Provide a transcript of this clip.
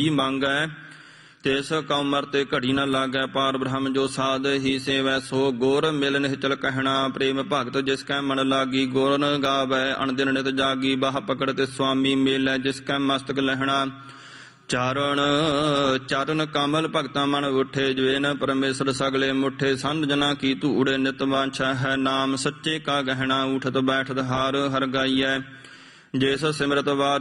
ਮੰਗੈ ਤਿਸ ਕਉ ਮਰਤੇ ਘੜੀ ਨ ਲਾਗੈ। ਪਾਰ ਬ੍ਰਹਮ ਜੋ ਸਾਧ ਹੀ ਸੇਵੈ ਸੋ ਗੁਰ ਮਿਲ ਨਿਹਚਲ ਕਹਿਣਾ। ਪ੍ਰੇਮ ਭਗਤ ਜਿਸ ਕੈ ਮਨ ਲਾਗੀ ਗੁਣ ਗਾਵੈ ਅਣਦਿਨ ਨਿਤ ਜਾਗੀ। ਬਾਹ ਪਕੜ ਤੇ ਸੁਆਮੀ ਮੇਲੈ ਜਿਸ ਕੈ ਮਸਤਕ ਲਹਿਣਾ। ਚਰਨ ਕਮਲ ਭਗਤਾ ਮਨ ਉਠੇ ਜਵੇਨ ਪਰਮੇਸ਼ਰ ਸਗਲੇ ਮੁਠੇ। ਸੰਤ ਜਨਾ ਕੀ ਧੂੜ ਨਿਤ ਵਾਂਛਾ ਹੈ ਨਾਮ ਸੱਚੇ ਕਾ ਗਹਿਣਾ। ਉਠਤ ਬੈਠਤ ਹਾਰ ਹਰ ਗਾਈਐ ਜਿਸ ਸਿਮਰਤ ਵਾਰ